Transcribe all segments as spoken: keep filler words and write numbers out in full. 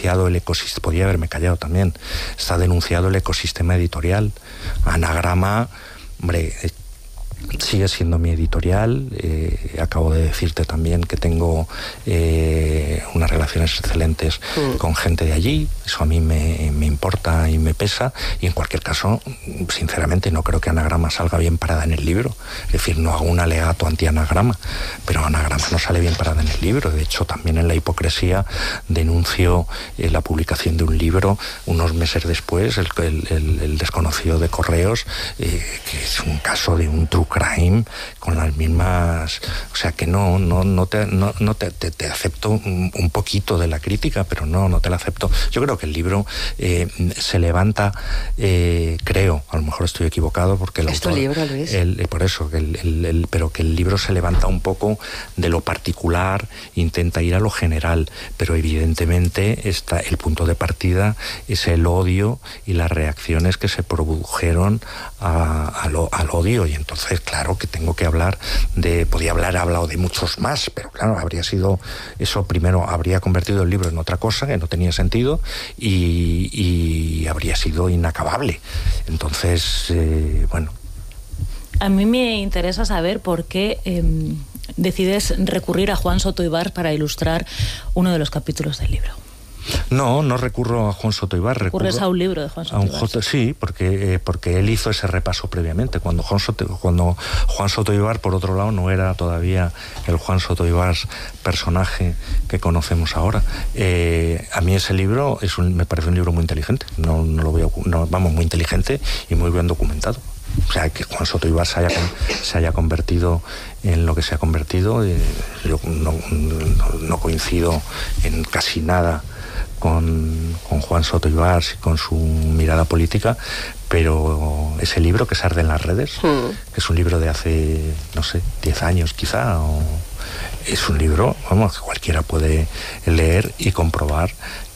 denunciado el ecosistema, podía haberme callado también, está denunciado el ecosistema editorial. Anagrama, hombre, eh, sigue siendo mi editorial. Eh, acabo de decirte también que tengo eh, unas relaciones excelentes mm. con gente de allí. Eso a mí me, me importa y me pesa. Y en cualquier caso, sinceramente, no creo que Anagrama salga bien parada en el libro. Es decir, no hago un alegato anti-Anagrama, pero Anagrama no sale bien parada en el libro. De hecho, también en La hipocresía denuncio eh, la publicación de un libro unos meses después, el, el, el, el desconocido de Correos, eh, que es un caso de un true crime con las mismas, o sea que no no no te no, no te, te, te acepto un, un poquito de la crítica, pero no no te la acepto. Yo creo que el libro eh, se levanta, eh, creo, a lo mejor estoy equivocado porque el es autor, tu libro, Luis. El, por eso el, el, el, pero que el libro se levanta un poco de lo particular, intenta ir a lo general, pero evidentemente está el punto de partida es el odio y las reacciones que se produjeron a, a lo, al odio, y entonces claro que tengo que hablar de, podía hablar, he hablado de muchos más, pero claro, habría sido, eso primero habría convertido el libro en otra cosa que no tenía sentido y, y habría sido inacabable. Entonces, eh, bueno. A mí me interesa saber por qué eh, decides recurrir a Juan Soto Ibars para ilustrar uno de los capítulos del libro. No, no recurro a Juan Soto Ibars. ¿Recurres a un libro de Juan Soto Ibars? J, sí, porque, eh, porque él hizo ese repaso previamente. Cuando Juan, Soto, cuando Juan Soto Ibars, por otro lado, no era todavía el Juan Soto Ibars personaje que conocemos ahora. Eh, a mí ese libro es un, me parece un libro muy inteligente. No, no lo veo, no, vamos, muy inteligente y muy bien documentado. O sea, que Juan Soto Ibars se haya, se haya convertido en lo que se ha convertido, eh, yo no, no, no coincido en casi nada con, con Juan Soto Ibars y con su mirada política, pero ese libro que se arde en las redes, mm. que es un libro de hace, no sé, diez años quizá, o, es un libro, vamos, que cualquiera puede leer y comprobar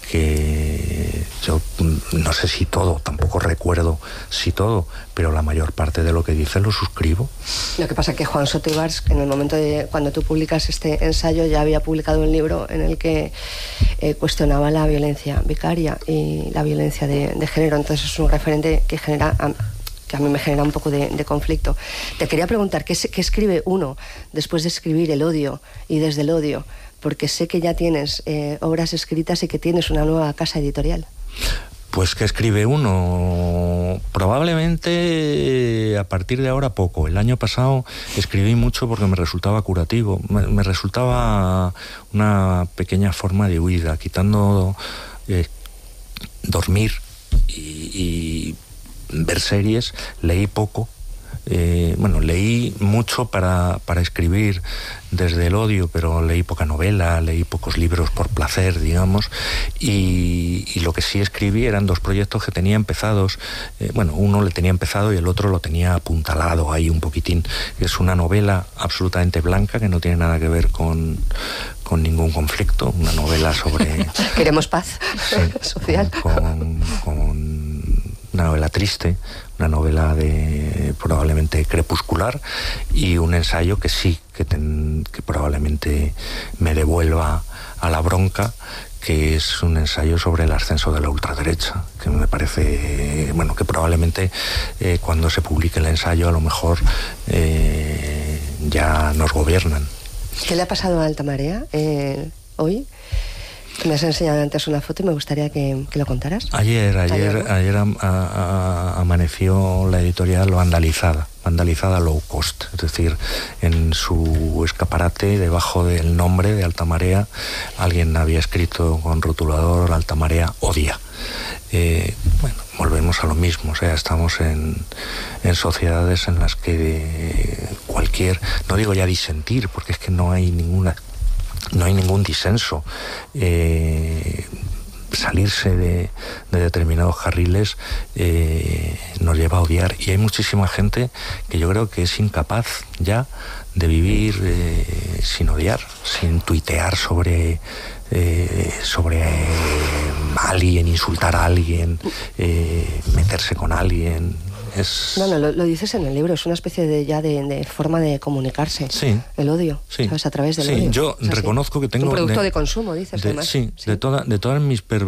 que yo no sé si todo, tampoco recuerdo si todo, pero la mayor parte de lo que dice lo suscribo. Lo que pasa es que Juan Soto Ibars, en el momento de cuando tú publicas este ensayo, ya había publicado un libro en el que eh, cuestionaba la violencia vicaria y la violencia de, de género. Entonces es un referente que genera... que a mí me genera un poco de, de conflicto. Te quería preguntar, ¿qué, ¿qué escribe uno después de escribir el odio y desde el odio? Porque sé que ya tienes eh, obras escritas y que tienes una nueva casa editorial. Pues que escribe uno, probablemente a partir de ahora poco. El año pasado escribí mucho porque me resultaba curativo, me, me resultaba una pequeña forma de huida, quitando eh, dormir y, y ver series, leí poco. Eh, bueno, leí mucho para, para escribir desde el odio, pero leí poca novela, leí pocos libros por placer, digamos, y, y lo que sí escribí eran dos proyectos que tenía empezados, eh, bueno, uno le tenía empezado y el otro lo tenía apuntalado ahí un poquitín. Es una novela absolutamente blanca que no tiene nada que ver con, con ningún conflicto, una novela sobre... Queremos paz sí, social. Con, con una novela triste, una novela de probablemente crepuscular y un ensayo que sí, que, ten, que probablemente me devuelva a la bronca, que es un ensayo sobre el ascenso de la ultraderecha, que me parece, bueno, que probablemente eh, cuando se publique el ensayo a lo mejor eh, ya nos gobiernan. ¿Qué le ha pasado a Alta Marea eh, hoy? Me has enseñado antes una foto y me gustaría que, que lo contaras. Ayer, ayer, ayer, ayer a, a, a, amaneció la editorial vandalizada, vandalizada low cost, es decir, en su escaparate, debajo del nombre de Alta Marea, alguien había escrito con rotulador Alta Marea odia. Eh, bueno, volvemos a lo mismo, o sea, estamos en, en sociedades en las que cualquier, no digo ya disentir, porque es que no hay ninguna... No hay ningún disenso. Eh, salirse de, de determinados carriles eh, nos lleva a odiar. Y hay muchísima gente que yo creo que es incapaz ya de vivir eh, sin odiar, sin tuitear sobre... Eh, sobre eh, alguien, insultar a alguien, eh, meterse con alguien. Es... No, no, lo, lo dices en el libro, es una especie de ya de, de forma de comunicarse. Sí. El odio, sí. ¿sabes? A través del sí. odio. Yo o sea, reconozco sí. que tengo... Un producto de, de consumo, dices, de, además. Sí, sí. de, toda, de todas mis perversiones.